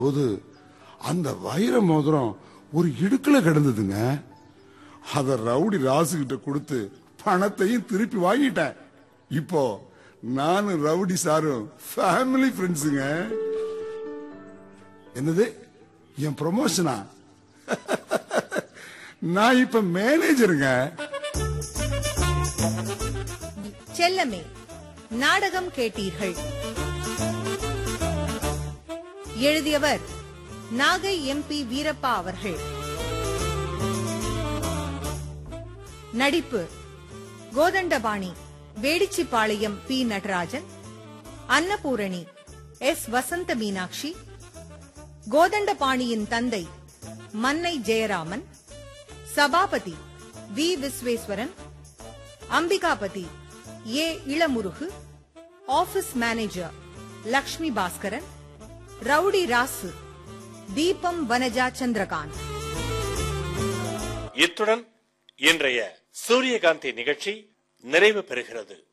போது அந்த வைர மோதிரம் ஒரு இடுக்குல கிடந்ததுங்க. அத ரவுடி ராசுகிட்ட கொடுத்து பணத்தையும் திருப்பி வாங்கிட்டேன். இப்போ நானும் ரவுடி சாரும் ஃபேமிலி ஃப்ரெண்ட்ஸுங்க. என்னது என் ப்ரமோஷனா? நான் இப்ப மேனேஜருங்க. செல்லமே நாடகம் கேட்டீர்கள். எழுதியவர் நாகை MP வீரப்பா அவர்கள். நடிப்பு கோதண்டபாணி வேடிச்சிபாளையம் P நடராஜன், அன்னபூரணி S வசந்த மீனாட்சி, கோதண்டபாணியின் தந்தை Mannai Jayaraman, Sabapathi V Visweswaran, Ambikapathy A Ilamurugu, office manager Lakshmi Bhaskaran, rowdy Rasu தீபம் வனஜா சந்திரகாந்த். இத்துடன் இன்றைய சூரியகாந்தி நிகழ்ச்சி நிறைவு பெறுகிறது.